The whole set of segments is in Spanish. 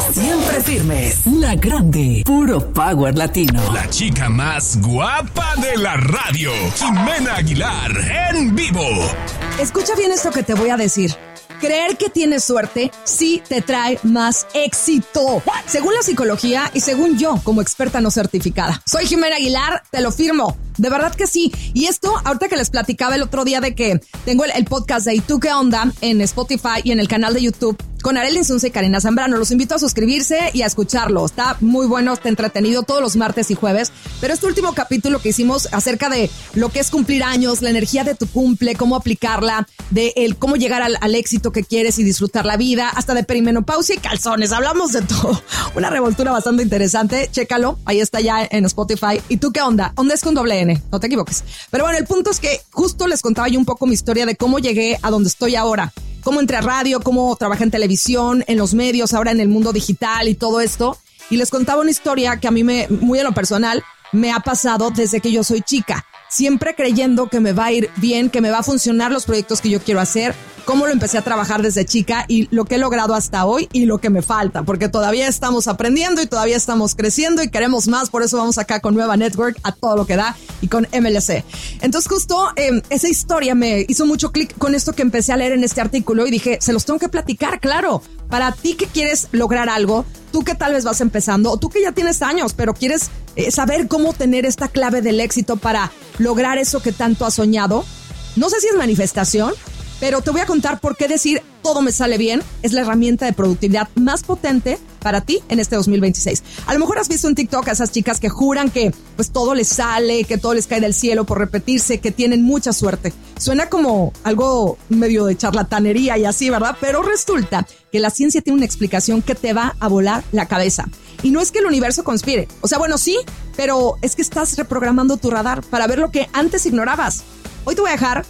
Siempre firmes. La grande. Puro power latino. La chica más guapa de la radio. Ximena Aguilar en vivo. Escucha bien esto que te voy a decir. Creer que tienes suerte sí te trae más éxito. Según la psicología y según yo, como experta no certificada. Soy Ximena Aguilar, te lo firmo. De verdad que sí. Y esto, ahorita que les platicaba el otro día de que tengo el podcast de ¿Y tú qué onda? En Spotify y en el canal de YouTube con Arely Insunza y Karina Zambrano. Los invito a suscribirse y a escucharlo. Está muy bueno, está entretenido todos los martes y jueves. Pero este último capítulo que hicimos acerca de lo que es cumplir años, la energía de tu cumple, cómo aplicarla, de el cómo llegar al éxito que quieres y disfrutar la vida, hasta de perimenopausia y calzones. Hablamos de todo. Una revoltura bastante interesante. Chécalo. Ahí está ya en Spotify. ¿Y tú qué onda? Onda es con doble N. No te equivoques. Pero bueno, el punto es que justo les contaba yo un poco mi historia de cómo llegué a donde estoy ahora. Cómo entré a radio, cómo trabajé en televisión, en los medios, ahora en el mundo digital y todo esto. Y les contaba una historia que a mí muy en lo personal, me ha pasado desde que yo soy chica. Siempre creyendo que me va a ir bien, que me va a funcionar los proyectos que yo quiero hacer, cómo lo empecé a trabajar desde chica y lo que he logrado hasta hoy y lo que me falta, porque todavía estamos aprendiendo y todavía estamos creciendo y queremos más, por eso vamos acá con Nueva Network a todo lo que da y con MLC. Entonces justo esa historia me hizo mucho clic con esto que empecé a leer en este artículo y dije, se los tengo que platicar, claro, para ti que quieres lograr algo, tú que tal vez vas empezando o tú que ya tienes años, pero quieres saber cómo tener esta clave del éxito para lograr eso que tanto has soñado. No sé si es manifestación, pero te voy a contar por qué decir todo me sale bien es la herramienta de productividad más potente para ti en este 2026. A lo mejor has visto en TikTok a esas chicas que juran que pues todo les sale, que todo les cae del cielo por repetirse, que tienen mucha suerte. Suena como algo medio de charlatanería y así, ¿verdad? Pero resulta que la ciencia tiene una explicación que te va a volar la cabeza. Y no es que el universo conspire. O sea, bueno, sí, pero es que estás reprogramando tu radar para ver lo que antes ignorabas. Hoy te voy a dejar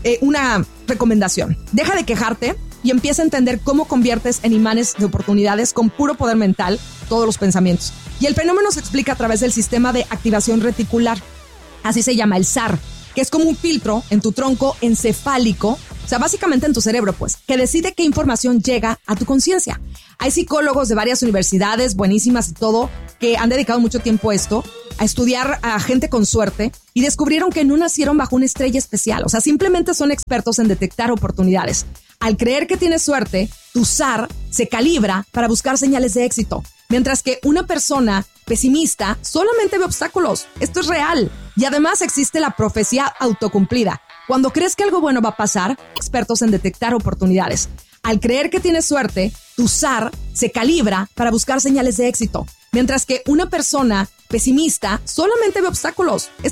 una recomendación. Deja de quejarte y empieza a entender cómo conviertes en imanes de oportunidades con puro poder mental todos los pensamientos. Y el fenómeno se explica a través del sistema de activación reticular. Así se llama el SAR, que es como un filtro en tu tronco encefálico, o sea, básicamente en tu cerebro, pues, que decide qué información llega a tu conciencia. Hay psicólogos de varias universidades, buenísimas y todo, que han dedicado mucho tiempo a esto, a estudiar a gente con suerte y descubrieron que no nacieron bajo una estrella especial. O sea, simplemente son expertos en detectar oportunidades. Al creer que tienes suerte, tu SAR se calibra para buscar señales de éxito. Mientras que una persona pesimista solamente ve obstáculos. Esto es real. Y además existe la profecía autocumplida. Cuando crees que algo bueno va a pasar, expertos en detectar oportunidades. Al creer que tienes suerte, tu SAR se calibra para buscar señales de éxito. Mientras que una persona pesimista solamente ve obstáculos.